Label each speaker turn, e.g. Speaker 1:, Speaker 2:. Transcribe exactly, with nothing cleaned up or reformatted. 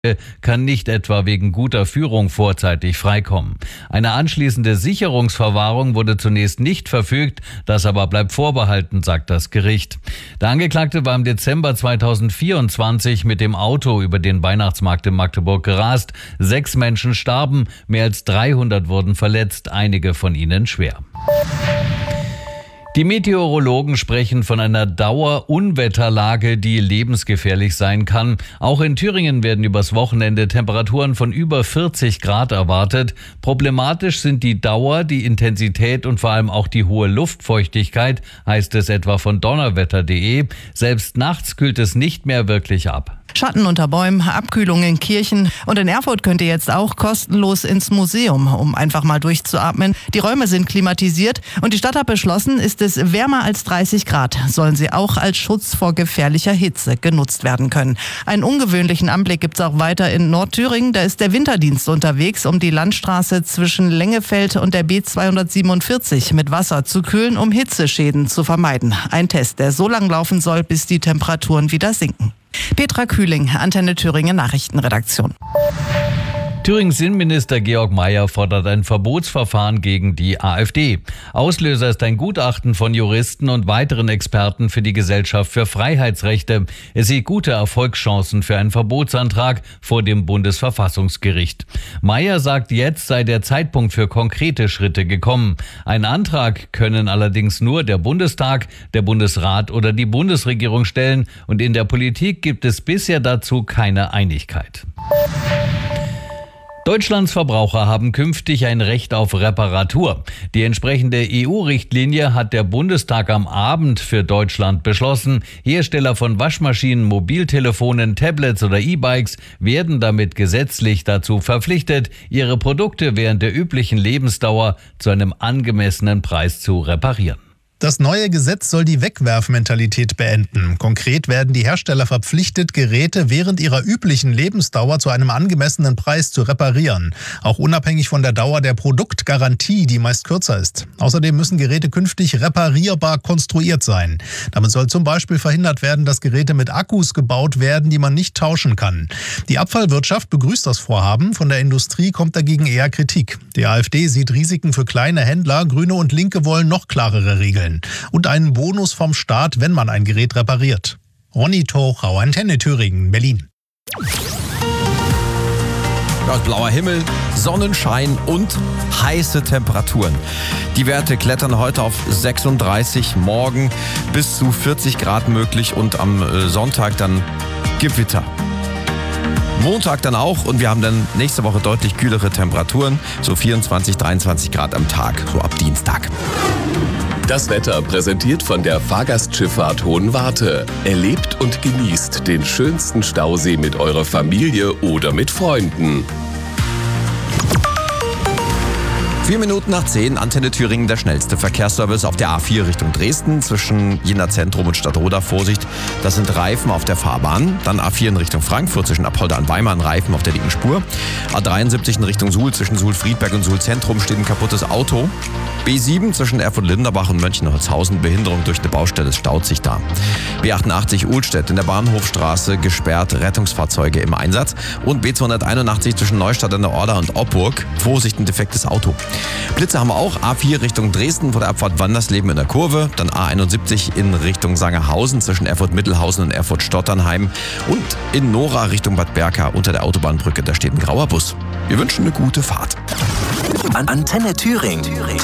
Speaker 1: kann nicht etwa wegen guter Führung vorzeitig freikommen. Eine anschließende Sicherungsverwahrung wurde zunächst nicht verfügt, das aber bleibt vorbehalten, sagt das Gericht. Der Angeklagte war im Dezember zweitausendvierundzwanzig mit dem Auto über den Weihnachtsmarkt in Magdeburg gerast. Sechs Menschen starben, mehr als dreihundert wurden verletzt, einige von ihnen schwer. Die Meteorologen sprechen von einer Dauerunwetterlage, die lebensgefährlich sein kann. Auch in Thüringen werden übers Wochenende Temperaturen von über vierzig Grad erwartet. Problematisch sind die Dauer, die Intensität und vor allem auch die hohe Luftfeuchtigkeit, heißt es etwa von donnerwetter punkt de. Selbst nachts kühlt es nicht mehr wirklich ab.
Speaker 2: Schatten unter Bäumen, Abkühlung in Kirchen und in Erfurt könnt ihr jetzt auch kostenlos ins Museum, um einfach mal durchzuatmen. Die Räume sind klimatisiert und die Stadt hat beschlossen, ist es wärmer als dreißig Grad, sollen sie auch als Schutz vor gefährlicher Hitze genutzt werden können. Einen ungewöhnlichen Anblick gibt's auch weiter in Nordthüringen. Da ist der Winterdienst unterwegs, um die Landstraße zwischen Lengefeld und der B zweihundertsiebenundvierzig mit Wasser zu kühlen, um Hitzeschäden zu vermeiden. Ein Test, der so lang laufen soll, bis die Temperaturen wieder sinken. Petra Kühling, Antenne Thüringen Nachrichtenredaktion.
Speaker 1: Thürings Innenminister Georg Mayer fordert ein Verbotsverfahren gegen die AfD. Auslöser ist ein Gutachten von Juristen und weiteren Experten für die Gesellschaft für Freiheitsrechte. Es sieht gute Erfolgschancen für einen Verbotsantrag vor dem Bundesverfassungsgericht. Mayer sagt, jetzt sei der Zeitpunkt für konkrete Schritte gekommen. Einen Antrag können allerdings nur der Bundestag, der Bundesrat oder die Bundesregierung stellen und in der Politik gibt es bisher dazu keine Einigkeit. Deutschlands Verbraucher haben künftig ein Recht auf Reparatur. Die entsprechende E U-Richtlinie hat der Bundestag am Abend für Deutschland beschlossen. Hersteller von Waschmaschinen, Mobiltelefonen, Tablets oder E-Bikes werden damit gesetzlich dazu verpflichtet, ihre Produkte während der üblichen Lebensdauer zu einem angemessenen Preis zu reparieren.
Speaker 3: Das neue Gesetz soll die Wegwerfmentalität beenden. Konkret werden die Hersteller verpflichtet, Geräte während ihrer üblichen Lebensdauer zu einem angemessenen Preis zu reparieren. Auch unabhängig von der Dauer der Produktgarantie, die meist kürzer ist. Außerdem müssen Geräte künftig reparierbar konstruiert sein. Damit soll zum Beispiel verhindert werden, dass Geräte mit Akkus gebaut werden, die man nicht tauschen kann. Die Abfallwirtschaft begrüßt das Vorhaben. Von der Industrie kommt dagegen eher Kritik. Die AfD sieht Risiken für kleine Händler. Grüne und Linke wollen noch klarere Regeln. Und einen Bonus vom Staat, wenn man ein Gerät repariert. Ronny Tochau, Antenne Thüringen, Berlin.
Speaker 4: Ja, blauer Himmel, Sonnenschein und heiße Temperaturen. Die Werte klettern heute auf sechsunddreißig, morgen bis zu vierzig Grad möglich und am Sonntag dann Gewitter. Montag dann auch und wir haben dann nächste Woche deutlich kühlere Temperaturen, so vierundzwanzig, dreiundzwanzig Grad am Tag, so ab Dienstag.
Speaker 5: Das Wetter präsentiert von der Fahrgastschifffahrt Hohenwarte. Erlebt und genießt den schönsten Stausee mit eurer Familie oder mit Freunden.
Speaker 4: Vier Minuten nach zehn, Antenne Thüringen, der schnellste Verkehrsservice auf der A vier Richtung Dresden zwischen Jena Zentrum und Stadtroda. Vorsicht, das sind Reifen auf der Fahrbahn. Dann A vier in Richtung Frankfurt zwischen Apolda und Weimar, Reifen auf der linken Spur. A dreiundsiebzig in Richtung Suhl zwischen Suhl-Friedberg und Suhl-Zentrum steht ein kaputtes Auto. B sieben zwischen Erfurt-Linderbach und Mönchenholzhausen, Behinderung durch eine Baustelle, es staut sich da. B achtundachtzig Uhlstedt in der Bahnhofstraße gesperrt, Rettungsfahrzeuge im Einsatz. Und B zweihunderteinundachtzig zwischen Neustadt an der Orla und Opburg, Vorsicht, ein defektes Auto. Blitze haben wir auch, A vier Richtung Dresden vor der Abfahrt Wandersleben in der Kurve, dann A einundsiebzig in Richtung Sangerhausen zwischen Erfurt-Mittelhausen und Erfurt-Stotternheim und in Nora Richtung Bad Berka unter der Autobahnbrücke, da steht ein grauer Bus. Wir wünschen eine gute Fahrt.
Speaker 6: Antenne Thüringen.